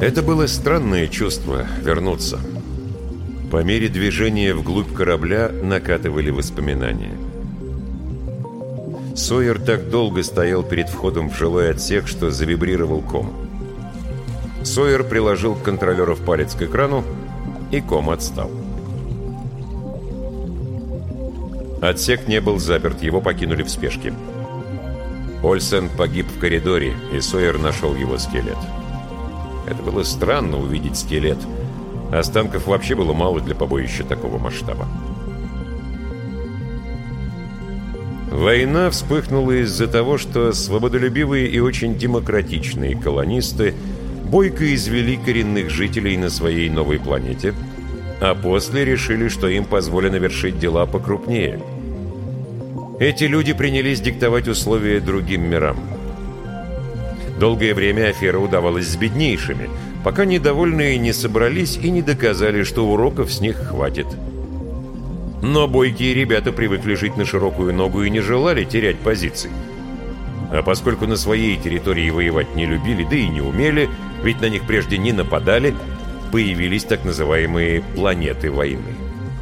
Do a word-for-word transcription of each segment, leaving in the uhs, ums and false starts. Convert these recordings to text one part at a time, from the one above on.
Это было странное чувство — вернуться. По мере движения вглубь корабля накатывали воспоминания. Сойер так долго стоял перед входом в жилой отсек, что завибрировал ком. Сойер приложил контролеров палец к экрану, и ком отстал. Отсек не был заперт, его покинули в спешке. Ольсен погиб в коридоре, и Сойер нашел его скелет. Это было странно увидеть скелет. Останков вообще было мало для побоища такого масштаба. Война вспыхнула из-за того, что свободолюбивые и очень демократичные колонисты бойко извели коренных жителей на своей новой планете, а после решили, что им позволено вершить дела покрупнее. Эти люди принялись диктовать условия другим мирам. Долгое время афера удавалась с беднейшими, пока недовольные не собрались и не доказали, что уроков с них хватит. Но бойкие ребята привыкли жить на широкую ногу и не желали терять позиций. А поскольку на своей территории воевать не любили, да и не умели, ведь на них прежде не нападали, появились так называемые «планеты войны».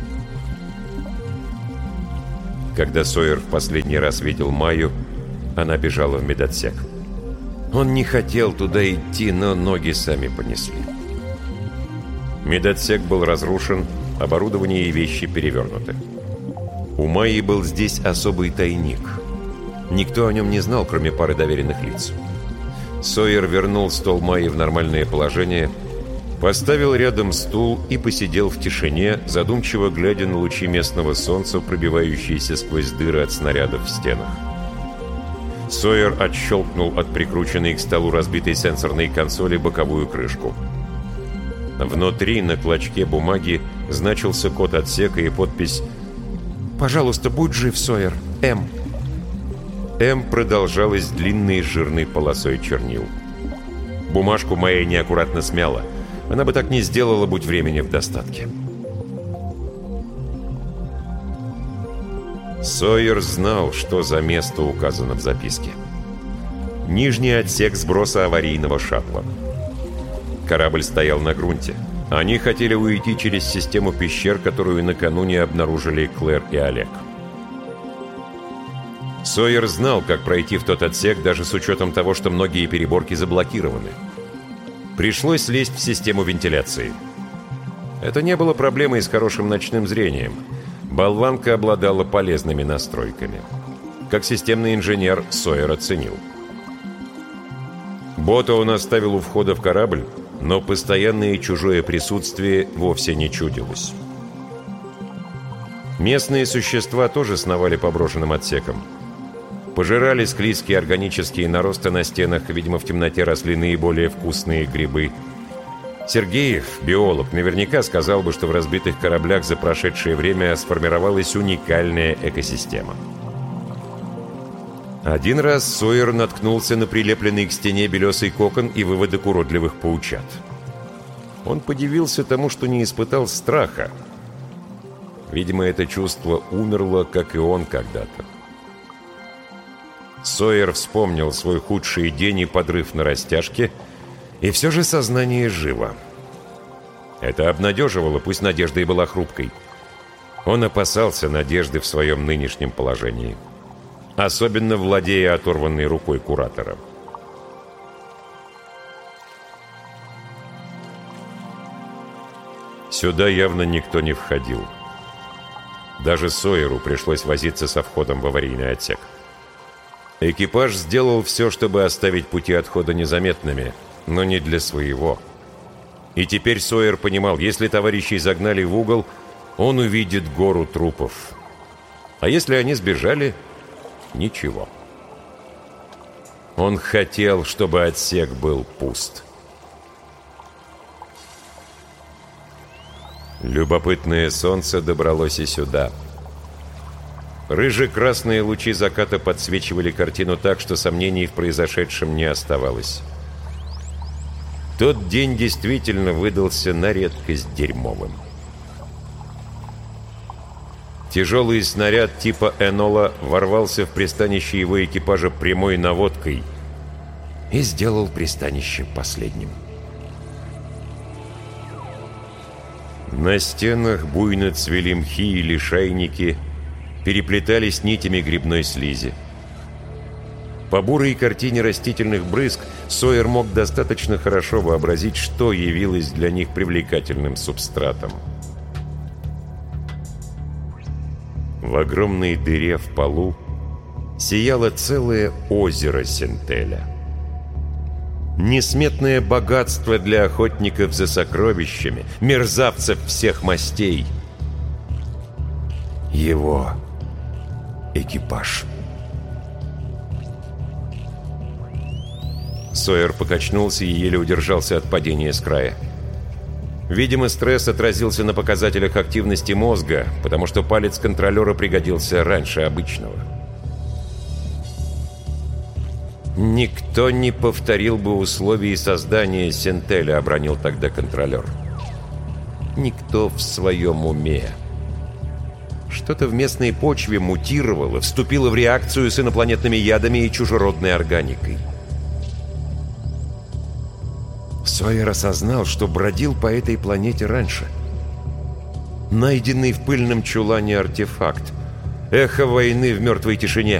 Когда Сойер в последний раз видел Майю, она бежала в медотсек. Он не хотел туда идти, но ноги сами понесли. Медотсек был разрушен, оборудование и вещи перевернуты. У Майи был здесь особый тайник. Никто о нем не знал, кроме пары доверенных лиц. Сойер вернул стол Майи в нормальное положение, поставил рядом стул и посидел в тишине, задумчиво глядя на лучи местного солнца, пробивающиеся сквозь дыры от снарядов в стенах. Сойер отщелкнул от прикрученной к столу разбитой сенсорной консоли боковую крышку. Внутри на клочке бумаги значился код отсека и подпись «Пожалуйста, будь жив, Сойер. М». «М» продолжалась длинной жирной полосой чернил. Бумажку Майя неаккуратно смяла. Она бы так не сделала, будь времени в достатке. Сойер знал, что за место указано в записке. Нижний отсек сброса аварийного шаттла. Корабль стоял на грунте. Они хотели уйти через систему пещер, которую накануне обнаружили Клэр и Олег. Сойер знал, как пройти в тот отсек, даже с учетом того, что многие переборки заблокированы. Пришлось лезть в систему вентиляции. Это не было проблемой с хорошим ночным зрением. Болванка обладала полезными настройками. Как системный инженер, Сойер оценил. Бота он оставил у входа в корабль, но постоянное чужое присутствие вовсе не чудилось. Местные существа тоже сновали по брошенным отсекам. Пожирали склизкие органические наросты на стенах, видимо, в темноте росли наиболее вкусные грибы. Сергеев, биолог, наверняка сказал бы, что в разбитых кораблях за прошедшее время сформировалась уникальная экосистема. Один раз Сойер наткнулся на прилепленный к стене белесый кокон и выводок уродливых паучат. Он подивился тому, что не испытал страха. Видимо, это чувство умерло, как и он когда-то. Сойер вспомнил свой худший день и подрыв на растяжке, и все же сознание живо. Это обнадеживало, пусть надежда и была хрупкой. Он опасался надежды в своем нынешнем положении, особенно владея оторванной рукой куратора. Сюда явно никто не входил. Даже Сойеру пришлось возиться со входом в аварийный отсек. Экипаж сделал все, чтобы оставить пути отхода незаметными, но не для своего. И теперь Сойер понимал, если товарищей загнали в угол, он увидит гору трупов. А если они сбежали, ничего. Он хотел, чтобы отсек был пуст. Любопытное солнце добралось и сюда. Рыже-красные лучи заката подсвечивали картину так, что сомнений в произошедшем не оставалось. Тот день действительно выдался на редкость дерьмовым. Тяжелый снаряд типа Энола ворвался в пристанище его экипажа прямой наводкой и сделал пристанище последним. На стенах буйно цвели мхи и лишайники, переплетались нитями грибной слизи. По бурой картине растительных брызг Сойер мог достаточно хорошо вообразить, что явилось для них привлекательным субстратом. В огромной дыре в полу сияло целое озеро Сентеля. Несметное богатство для охотников за сокровищами, мерзавцев всех мастей. Его экипаж. Сойер покачнулся и еле удержался от падения с края. Видимо, стресс отразился на показателях активности мозга, потому что палец контролера пригодился раньше обычного. «Никто не повторил бы условий создания Сентеля», — обронил тогда контролер. «Никто в своем уме». Что-то в местной почве мутировало, вступило в реакцию с инопланетными ядами и чужеродной органикой. Сойер осознал, что бродил по этой планете раньше. Найденный в пыльном чулане артефакт. Эхо войны в мертвой тишине.